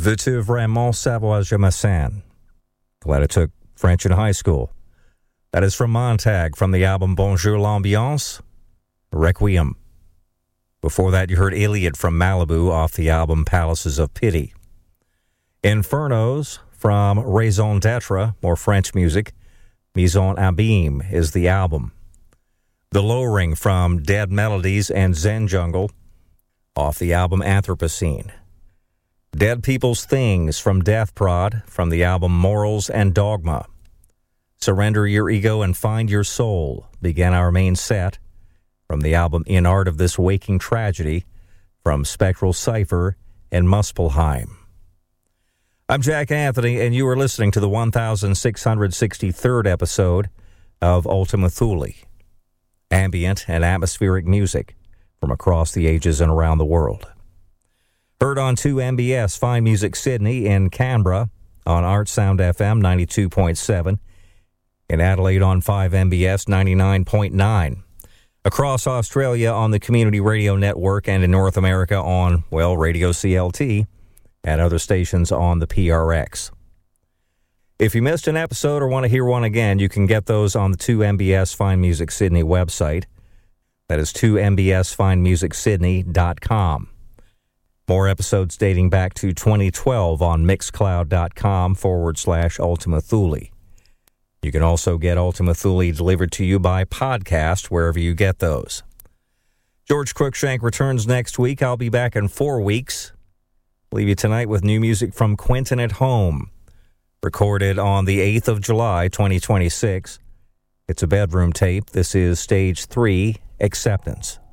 Veux-tu vraiment savoir Jamassan? Glad I took French in high school. That is from Montag from the album Bonjour l'Ambiance, Requiem. Before that, you heard Iliad from Malibu off the album Palaces of Pity. Infernos from Raison d'Etre, more French music. Maison Abîme is the album. The Lowering from Dead Melodies and Zen Jungle off the album Anthropocene. Dead People's Things from Death Prod from the album Morals and Dogma. Surrender Your Ego and Find Your Soul began our main set from the album In Art of This Waking Tragedy from Spectral Cipher and Muspelheim. I'm Jack Anthony, and you are listening to the 1663rd episode of Ultima Thule, ambient and atmospheric music from across the ages and around the world. Heard on 2MBS Fine Music Sydney in Canberra on Art Sound FM 92.7, in Adelaide on 5MBS 99.9. Across Australia on the Community Radio Network, and in North America on, Radio CLT and other stations on the PRX. If you missed an episode or want to hear one again, you can get those on the 2MBS Fine Music Sydney website. That is 2mbsfinemusicsydney.com. More episodes dating back to 2012 on mixcloud.com/Ultima Thule. You can also get Ultima Thule delivered to you by podcast wherever you get those. George Cruikshank returns next week. I'll be back in 4 weeks. Leave you tonight with new music from Quentin at Home, recorded on the 8th of July, 2026. It's a bedroom tape. This is Stage 3, Acceptance.